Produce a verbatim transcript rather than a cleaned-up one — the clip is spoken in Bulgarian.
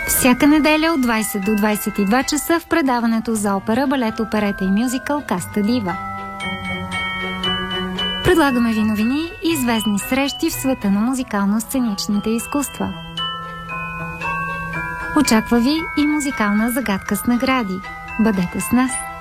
Всяка неделя от двайсет до двайсет и два часа в предаването за опера, балет, оперета и мюзикъл Каста Дива. Предлагаме ви новини и известни срещи в света на музикално-сценичните изкуства. Очаква ви и музикална загадка с награди. Бъдете с нас!